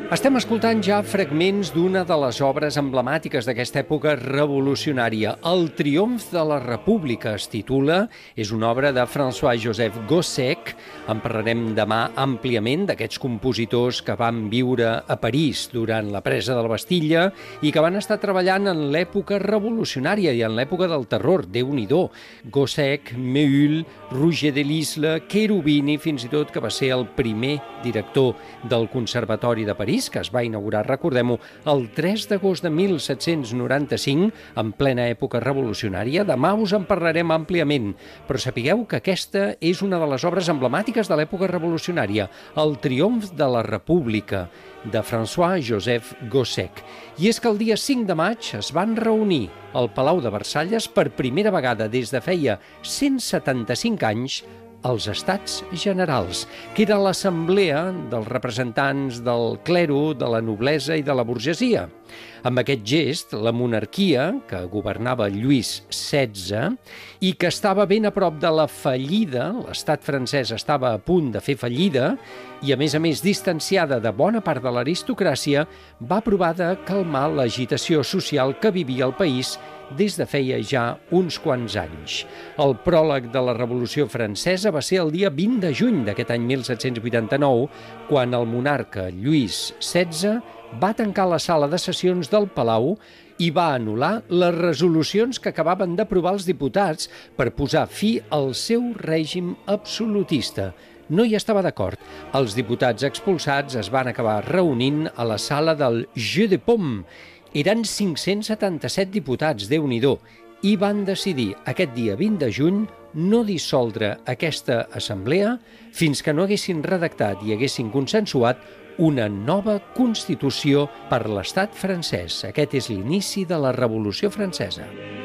Estem escoltant ja fragments d'una de les obres emblemàtiques d'aquesta època revolucionària. El triomf de la República es titula, és una obra de François-Joseph Gossec. En parlarem demà àmpliament d'aquests compositors que van viure a París durant la presa de la Bastilla i que van estar treballant en l'època revolucionària i en l'època del terror. Déu-n'hi-do. Gossec, Méhul, Roger Delisle, Cherubini, fins i tot que va ser el primer director del Conservatori de París, que es va inaugurar, recordem-ho, el 3 d'agost de 1795, en plena època revolucionària. Demà us en parlarem àmpliament, però sapigueu que aquesta és una de les obres emblemàtiques de l'època revolucionària, El triomf de la República, de François-Joseph Gossec. I és que el dia 5 de maig es van reunir al Palau de Versalles per primera vegada des de feia 175 anys els Estats Generals, que era l'assemblea dels representants del clero, de la noblesa i de la burgesia. Amb aquest gest, la monarquia, que governava Lluís XVI i que estava ben a prop de la fallida, l'estat francès estava a punt de fer fallida, i a més distanciada de bona part de l'aristocràcia, va provar de calmar l'agitació social que vivia el país des de feia ja uns quants anys. El pròleg de la Revolució Francesa va ser el dia 20 de juny d'aquest any 1789, quan el monarca Lluís XVI va tancar la sala de sessions del Palau i va anul·lar les resolucions que acabaven d'aprovar els diputats per posar fi al seu règim absolutista. No hi estava d'acord. Els diputats expulsats es van acabar reunint a la sala del Jeu de Paume. Eren 577 diputats, Déu-n'hi-do, i van decidir aquest dia 20 de juny no dissoldre aquesta assemblea fins que no haguessin redactat i haguessin consensuat una nova Constitució per l'estat francès. Aquest és l'inici de la Revolució Francesa.